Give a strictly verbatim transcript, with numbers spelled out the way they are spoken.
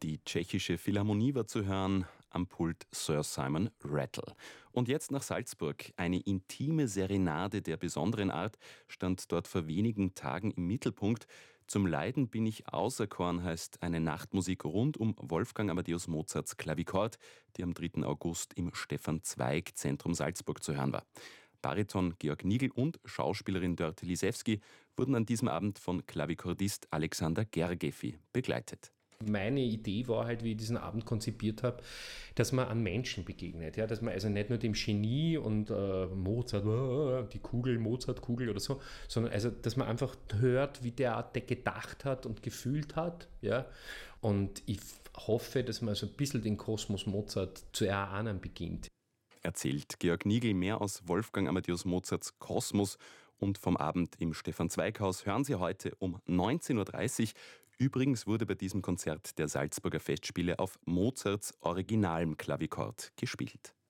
Die tschechische Philharmonie war zu hören, am Pult Sir Simon Rattle. Und jetzt nach Salzburg. Eine intime Serenade der besonderen Art stand dort vor wenigen Tagen im Mittelpunkt. Zum Leiden bin ich auserkoren heißt eine Nachtmusik rund um Wolfgang Amadeus Mozarts Klavikord, die am dritten August im Stefan-Zweig-Zentrum Salzburg zu hören war. Bariton Georg Nigl und Schauspielerin Dörte Lisewski wurden an diesem Abend von Klavikordist Alexander Gergely begleitet. Meine Idee war halt, wie ich diesen Abend konzipiert habe, dass man an Menschen begegnet. Ja? Dass man also nicht nur dem Genie und äh, Mozart, äh, die Kugel, Mozart-Kugel oder so, sondern also, dass man einfach hört, wie der, der gedacht hat und gefühlt hat. Ja? Und ich hoffe, dass man so ein bisschen den Kosmos Mozart zu erahnen beginnt. Erzählt Georg Nigl mehr aus Wolfgang Amadeus Mozarts Kosmos und vom Abend im Stefan-Zweig-Haus hören Sie heute um neunzehn Uhr dreißig. Übrigens wurde bei diesem Konzert der Salzburger Festspiele auf Mozarts originalem Klavikord gespielt.